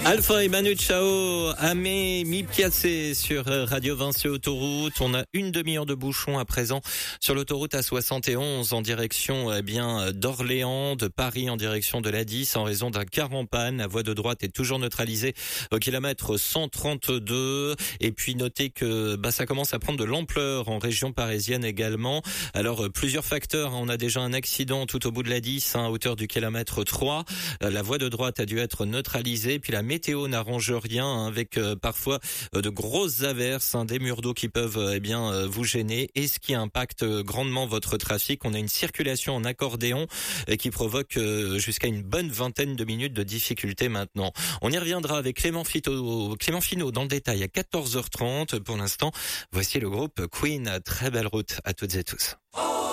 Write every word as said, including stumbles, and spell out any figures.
Alpha et Manu Chao, Amé, Mi Piazzé sur Radio Vinci Autoroute. On a une demi-heure de bouchon à présent sur l'autoroute A soixante et onze en direction eh bien d'Orléans, de Paris en direction de l'A dix en raison d'un car en panne. La voie de droite est toujours neutralisée au kilomètre cent trente-deux. Et puis notez que bah ça commence à prendre de l'ampleur en région parisienne également. Alors plusieurs facteurs. On a déjà un accident tout au bout de l'A dix hein, à hauteur du kilomètre trois. La voie de droite a dû être neutralisée. Puis la météo n'arrange rien hein, avec euh, parfois euh, de grosses averses, hein, des murs d'eau qui peuvent euh, eh bien euh, vous gêner et ce qui impacte euh, grandement votre trafic. On a une circulation en accordéon euh, qui provoque euh, jusqu'à une bonne vingtaine de minutes de difficulté maintenant. On y reviendra avec Clément Fito, Clément Finot dans le détail à quatorze heures trente. Pour l'instant, voici le groupe Queen. Très belle route à toutes et tous.